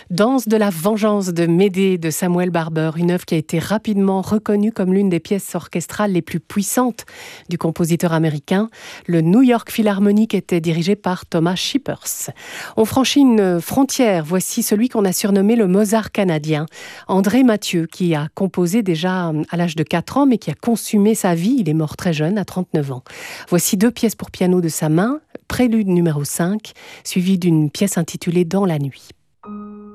Danse de la vengeance de Médée de Samuel Barber, une œuvre qui a été rapidement reconnue comme l'une des pièces orchestrales les plus puissantes du compositeur américain. Le New York Philharmonic était dirigé par Thomas Shippers. On franchit une frontière, voici celui qu'on a surnommé le Mozart canadien, André Mathieu, qui a composé déjà à l'âge de 4 ans, mais qui a consumé sa vie, il est mort très jeune, à 39 ans. Voici 2 pièces pour piano de sa main, Prélude numéro 5, suivi d'une pièce intitulée Dans la nuit.